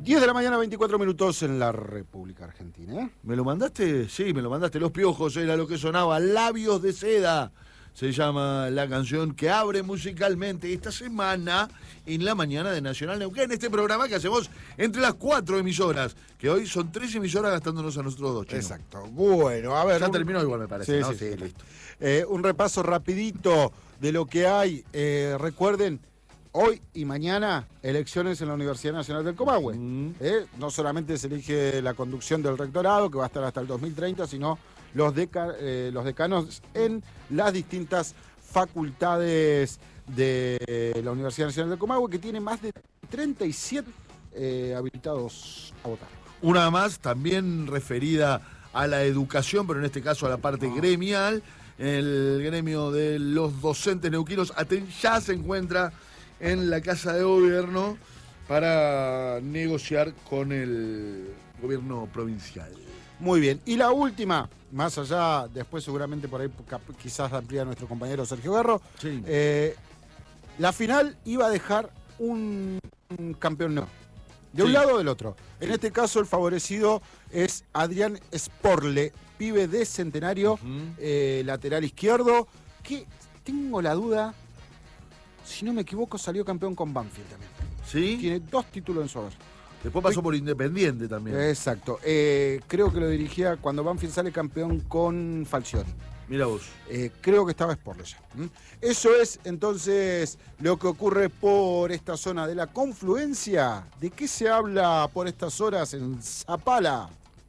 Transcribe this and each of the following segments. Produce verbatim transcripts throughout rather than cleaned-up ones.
diez de la mañana, veinticuatro minutos en la República Argentina. ¿eh? ¿Me lo mandaste? Sí, me lo mandaste. Los Piojos era lo que sonaba. Labios de seda se llama la canción que abre musicalmente esta semana en la mañana de Nacional Neuquén. Este programa que hacemos entre las cuatro emisoras, que hoy son tres emisoras gastándonos a nosotros dos, Chino. Exacto. Bueno, a ver. Ya un... terminó igual, me parece. Sí, ¿no? sí, sí, sí, listo. Eh, un repaso rapidito de lo que hay. Eh, recuerden, hoy y mañana, elecciones en la Universidad Nacional del Comahue. Mm. Eh, no solamente se elige la conducción del rectorado, que va a estar hasta el dos mil treinta, sino los, deca eh, los decanos en las distintas facultades de la Universidad Nacional del Comahue, que tiene más de treinta y siete eh, habilitados a votar. Una más, también referida a la educación, pero en este caso a la parte oh. gremial. El gremio de los docentes neuquinos ya se encuentra en la Casa de Gobierno para negociar con el gobierno provincial. Muy bien. Y la última, más allá, después seguramente por ahí quizás amplía nuestro compañero Sergio Garro, sí. eh, la final iba a dejar un, un campeón nuevo. De sí. un lado o del otro. Sí. En este caso el favorecido es Adrián Sporle, pibe de Centenario, uh-huh. eh, lateral izquierdo, que tengo la duda, si no me equivoco, salió campeón con Banfield también. ¿Sí? Tiene dos títulos en su haber. Después pasó por Independiente también. Exacto. Eh, creo que lo dirigía cuando Banfield sale campeón con Falcioni. Mira vos. Eh, creo que estaba Sporle ya. ¿Mm? Eso es entonces lo que ocurre por esta zona de la confluencia. ¿De qué se habla por estas horas en Zapala?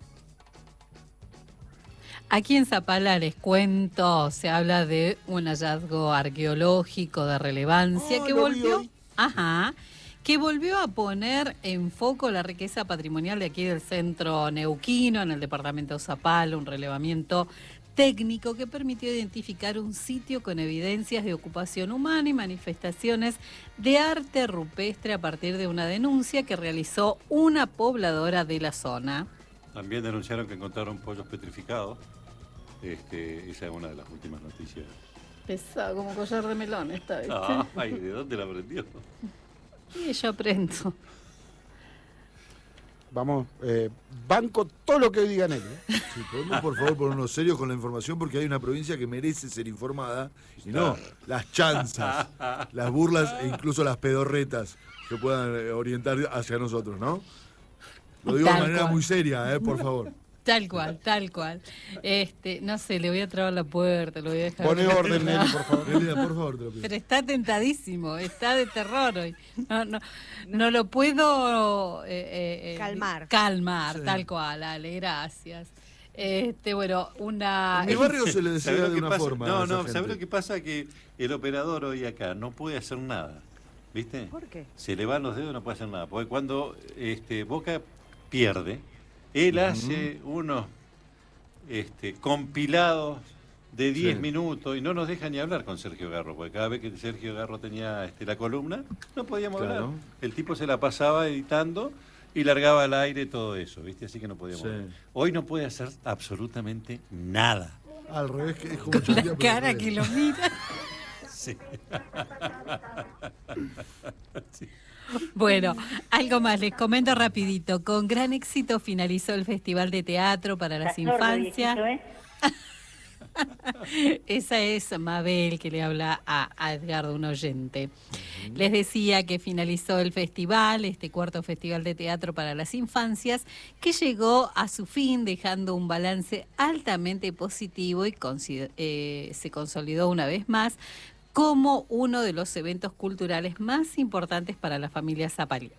Aquí en Zapala, les cuento, se habla de un hallazgo arqueológico de relevancia oh, que volvió, ajá, que volvió a poner en foco la riqueza patrimonial de aquí del centro neuquino, en el departamento de Zapala, un relevamiento técnico que permitió identificar un sitio con evidencias de ocupación humana y manifestaciones de arte rupestre a partir de una denuncia que realizó una pobladora de la zona. También denunciaron que encontraron pollos petrificados. Este, esa es una de las últimas noticias. Pesado, como collar de melón esta vez. Ah, ay, ¿de dónde la aprendió? Sí, yo aprendo. Vamos, eh, banco todo lo que digan ellos. ¿eh? Sí, podemos por favor ponernos serios con la información porque hay una provincia que merece ser informada y no las chanzas, las burlas e incluso las pedorretas que puedan orientar hacia nosotros, ¿no? Lo digo Tal de manera cual. muy seria, ¿eh? Por favor. Tal cual, tal cual. Este, no sé, le voy a trabar la puerta, lo voy a dejar. Pone orden, Nelly, por favor. Nelly, por favor, te lo pido. Pero está tentadísimo, está de terror hoy. No, no, no lo puedo eh, eh, calmar. Calmar, sí. tal cual, Ale, gracias. Este, bueno, una. En mi barrio se le decía de una pasa? forma. No, a esa no, gente. ¿sabes lo que pasa? Que el operador hoy acá no puede hacer nada. ¿Viste? ¿Por qué? Se le van los dedos y no puede hacer nada. Porque cuando este, Boca pierde, él uh-huh. hace unos este, compilados de diez sí. minutos y no nos deja ni hablar con Sergio Garro, porque cada vez que Sergio Garro tenía este, la columna, no podíamos claro. hablar. El tipo se la pasaba editando y largaba al aire todo eso, ¿viste? Así que no podíamos sí. hablar. Hoy no puede hacer absolutamente nada. Al revés, que es como con la cara que lo mira. Sí. sí. Bueno, algo más, les comento rapidito. Con gran éxito finalizó el Festival de Teatro para las Está sordo, Infancias. viejito, ¿eh? Esa es Mabel, que le habla a, a Edgardo, un oyente. Uh-huh. Les decía que finalizó el festival, este cuarto Festival de Teatro para las Infancias, que llegó a su fin dejando un balance altamente positivo y eh, se consolidó una vez más como uno de los eventos culturales más importantes para las familias zapalinas.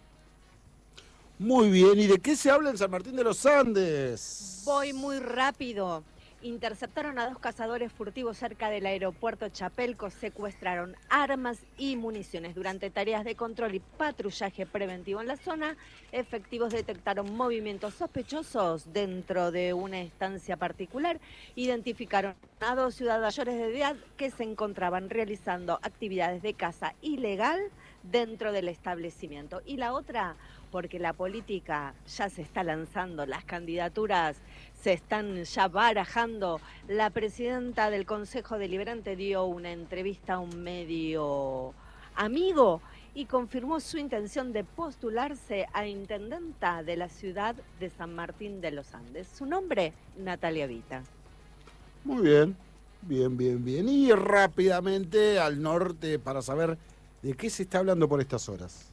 Muy bien, ¿y de qué se habla en San Martín de los Andes? Voy muy rápido. Interceptaron a dos cazadores furtivos cerca del aeropuerto Chapelco, secuestraron armas y municiones. Durante tareas de control y patrullaje preventivo en la zona, efectivos detectaron movimientos sospechosos dentro de una estancia particular. Identificaron a dos ciudadanos mayores de edad que se encontraban realizando actividades de caza ilegal dentro del establecimiento. Y la otra, porque la política ya se está lanzando, las candidaturas se están ya barajando. La presidenta del Consejo Deliberante dio una entrevista a un medio amigo y confirmó su intención de postularse a intendenta de la ciudad de San Martín de los Andes. Su nombre, Natalia Vita. Muy bien, bien, bien, bien. Y rápidamente al norte para saber de qué se está hablando por estas horas.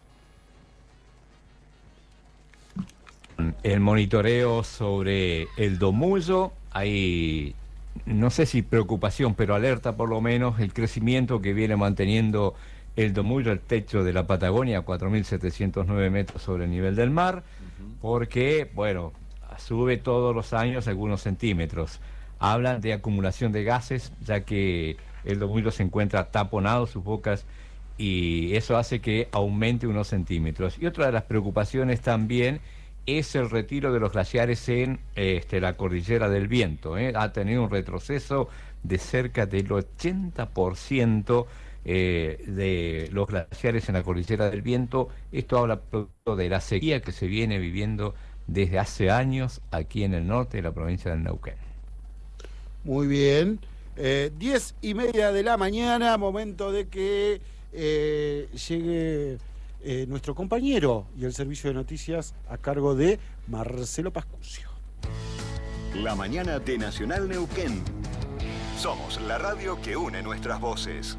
El monitoreo sobre el Domullo, hay, no sé si preocupación, pero alerta por lo menos el crecimiento que viene manteniendo el Domullo, el techo de la Patagonia, a cuatro mil setecientos nueve metros sobre el nivel del mar, uh-huh. porque, bueno, sube todos los años algunos centímetros. Hablan de acumulación de gases, ya que el Domullo se encuentra taponado, sus bocas, y eso hace que aumente unos centímetros. Y otra de las preocupaciones también es el retiro de los glaciares en este, la cordillera del Viento. ¿eh? Ha tenido un retroceso de cerca del ochenta por ciento eh, de los glaciares en la cordillera del Viento. Esto habla de la sequía que se viene viviendo desde hace años aquí en el norte de la provincia del Neuquén. Muy bien. Eh, diez y media de la mañana, momento de que eh, llegue... Eh, nuestro compañero y el servicio de noticias a cargo de Marcelo Pascucio. La mañana de Nacional Neuquén. Somos la radio que une nuestras voces.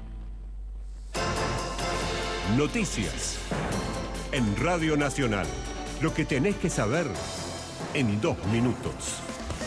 Noticias en Radio Nacional. Lo que tenés que saber en dos minutos.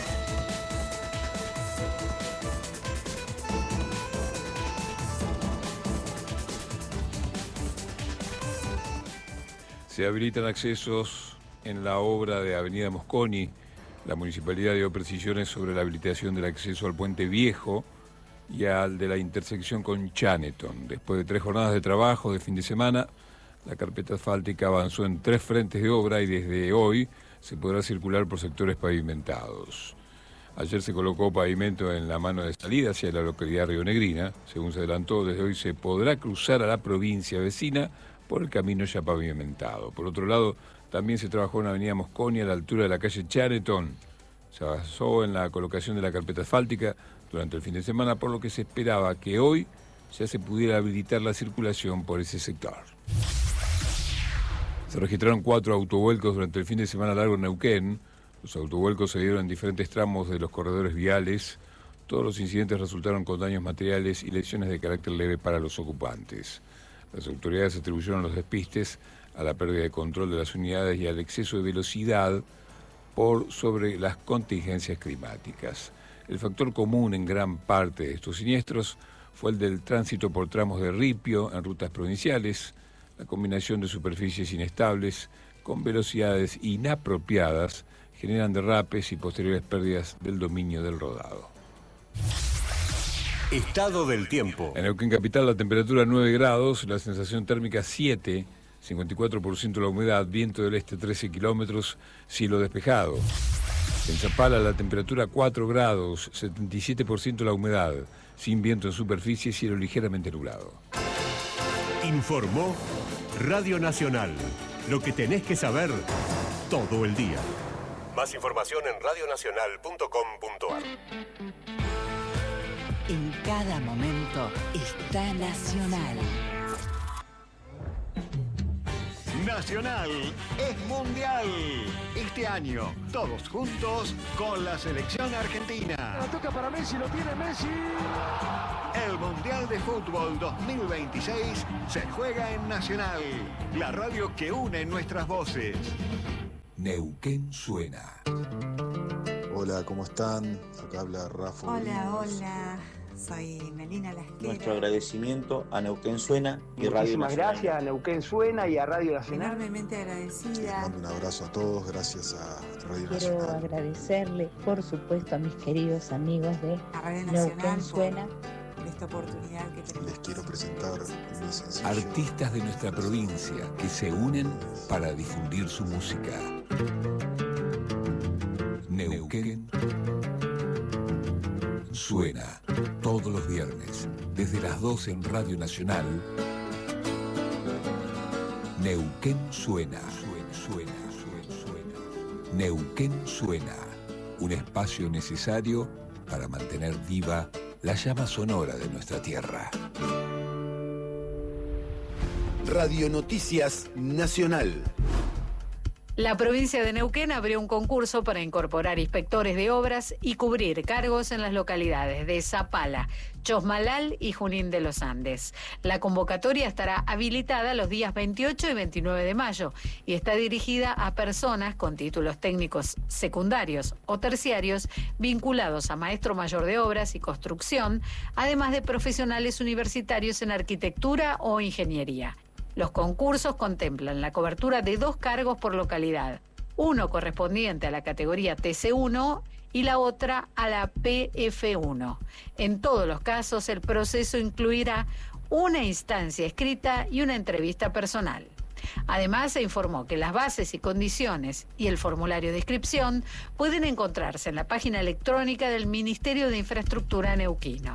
Se habilitan accesos en la obra de Avenida Mosconi. La municipalidad dio precisiones sobre la habilitación del acceso al Puente Viejo y al de la intersección con Chaneton. Después de tres jornadas de trabajo de fin de semana, la carpeta asfáltica avanzó en tres frentes de obra y desde hoy se podrá circular por sectores pavimentados. Ayer se colocó pavimento en la mano de salida hacia la localidad rionegrina. Según se adelantó, desde hoy se podrá cruzar a la provincia vecina por el camino ya pavimentado. Por otro lado, también se trabajó en la avenida Mosconi a la altura de la calle Chaneton. Se avanzó en la colocación de la carpeta asfáltica durante el fin de semana, por lo que se esperaba que hoy ya se pudiera habilitar la circulación por ese sector. Se registraron cuatro autovuelcos durante el fin de semana largo en Neuquén. Los autovuelcos se dieron en diferentes tramos de los corredores viales. Todos los incidentes resultaron con daños materiales y lesiones de carácter leve para los ocupantes. Las autoridades atribuyeron los despistes a la pérdida de control de las unidades y al exceso de velocidad por sobre las contingencias climáticas. El factor común en gran parte de estos siniestros fue el del tránsito por tramos de ripio en rutas provinciales, la combinación de superficies inestables con velocidades inapropiadas generan derrapes y posteriores pérdidas del dominio del rodado. Estado del tiempo. En Neuquén Capital la temperatura nueve grados, la sensación térmica siete, cincuenta y cuatro por ciento la humedad, viento del este trece kilómetros, cielo despejado. En Chapala la temperatura cuatro grados, setenta y siete por ciento la humedad, sin viento en superficie, cielo ligeramente nublado. Informó Radio Nacional. Lo que tenés que saber todo el día. Más información en radio nacional punto com punto ar. En cada momento está Nacional. Nacional es mundial. Este año, todos juntos con la selección argentina. La toca para Messi, lo tiene Messi. El Mundial de Fútbol dos mil veintiséis se juega en Nacional, la radio que une nuestras voces. Neuquén suena. Hola, ¿cómo están? Acá habla Rafa. Hola, hola. Soy Melina Lasquera. Nuestro agradecimiento a Neuquén Suena y Radio Muchísimas Nacional. gracias a Neuquén Suena y a Radio Nacional. Enormemente agradecida. Les mando un abrazo a todos, gracias a Radio Quiero Nacional. Quiero agradecerle, por supuesto, a mis queridos amigos de Neuquén Suena. Por esta oportunidad que tenemos. Les quiero presentar mi sencillo. Artistas de nuestra provincia que se unen para difundir su música. Neuquén Suena todos los viernes desde las doce en Radio Nacional. Neuquén Suena. Suena, suena, suena, suena. Neuquén Suena, un espacio necesario para mantener viva la llama sonora de nuestra tierra. Radio Noticias Nacional. La provincia de Neuquén abrió un concurso para incorporar inspectores de obras y cubrir cargos en las localidades de Zapala, Chosmalal y Junín de los Andes. La convocatoria estará habilitada los días veintiocho y veintinueve de mayo y está dirigida a personas con títulos técnicos secundarios o terciarios vinculados a maestro mayor de obras y construcción, además de profesionales universitarios en arquitectura o ingeniería. Los concursos contemplan la cobertura de dos cargos por localidad, uno correspondiente a la categoría T C uno y la otra a la P F uno. En todos los casos, el proceso incluirá una instancia escrita y una entrevista personal. Además, se informó que las bases y condiciones y el formulario de inscripción pueden encontrarse en la página electrónica del Ministerio de Infraestructura neuquino.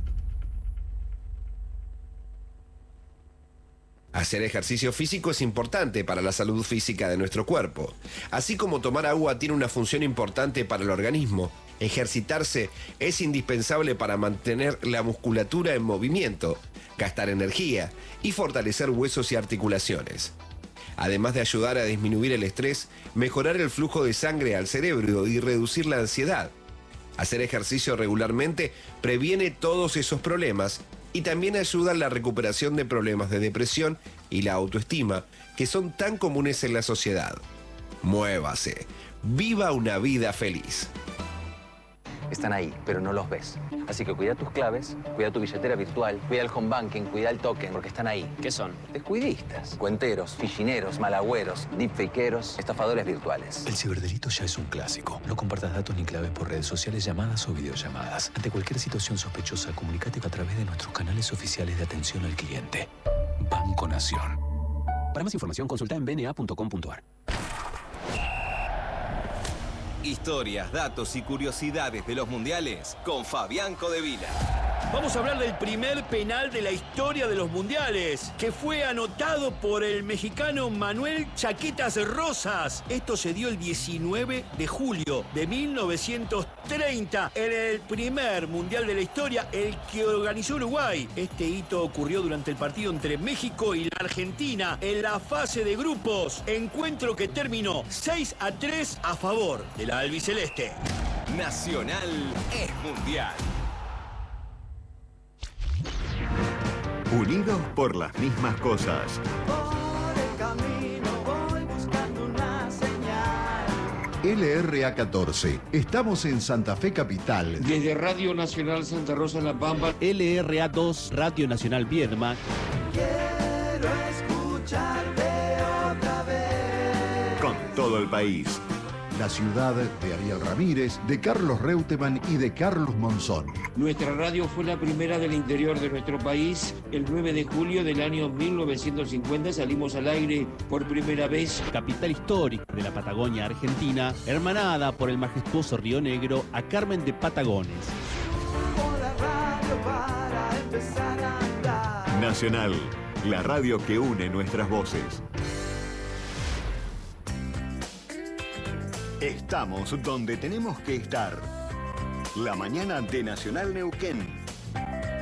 Hacer ejercicio físico es importante para la salud física de nuestro cuerpo. Así como tomar agua tiene una función importante para el organismo, ejercitarse es indispensable para mantener la musculatura en movimiento, gastar energía y fortalecer huesos y articulaciones. Además de ayudar a disminuir el estrés, mejorar el flujo de sangre al cerebro y reducir la ansiedad. Hacer ejercicio regularmente previene todos esos problemas y también ayuda en la recuperación de problemas de depresión y la autoestima que son tan comunes en la sociedad. Muévase. Viva una vida feliz. Están ahí, pero no los ves. Así que cuida tus claves, cuida tu billetera virtual, cuida el home banking, cuida el token, porque están ahí. ¿Qué son? Descuidistas, cuenteros, fichineros, malagüeros, deepfakeros, estafadores virtuales. El ciberdelito ya es un clásico. No compartas datos ni claves por redes sociales, llamadas o videollamadas. Ante cualquier situación sospechosa, comunícate a través de nuestros canales oficiales de atención al cliente. Banco Nación. Para más información, consulta en b n a punto com punto a r. Historias, datos y curiosidades de los mundiales con Fabián Codevila. Vamos a hablar del primer penal de la historia de los mundiales, que fue anotado por el mexicano Manuel Chaquetas Rosas. Esto se dio el diecinueve de julio de mil novecientos treinta, en el primer mundial de la historia, el que organizó Uruguay. Este hito ocurrió durante el partido entre México y la Argentina en la fase de grupos, encuentro que terminó seis a tres a favor de la albiceleste. Nacional es mundial. Unidos por las mismas cosas. Por el camino voy buscando una señal. L R A catorce. Estamos en Santa Fe Capital. Desde Radio Nacional Santa Rosa La Pampa. L R A dos, Radio Nacional Viedma. Quiero escucharte otra vez. Con todo el país. La ciudad de Ariel Ramírez, de Carlos Reutemann y de Carlos Monzón. Nuestra radio fue la primera del interior de nuestro país. El nueve de julio del año mil novecientos cincuenta salimos al aire por primera vez. Capital histórica de la Patagonia Argentina, hermanada por el majestuoso Río Negro a Carmen de Patagones. La radio para empezar a andar. Nacional, la radio que une nuestras voces. Estamos donde tenemos que estar. La mañana de Nacional Neuquén.